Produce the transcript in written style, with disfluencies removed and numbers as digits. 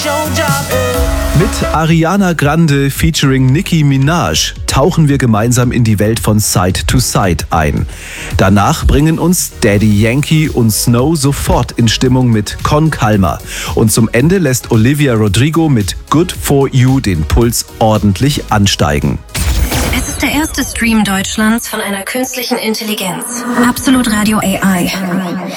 Mit Ariana Grande featuring Nicki Minaj tauchen wir gemeinsam in die Welt von Side to Side ein. Danach bringen uns Daddy Yankee und Snow sofort in Stimmung mit Con Calma. Und zum Ende lässt Olivia Rodrigo mit Good For You den Puls ordentlich ansteigen. Es ist der erste Stream Deutschlands von einer künstlichen Intelligenz. Absolut Radio AI.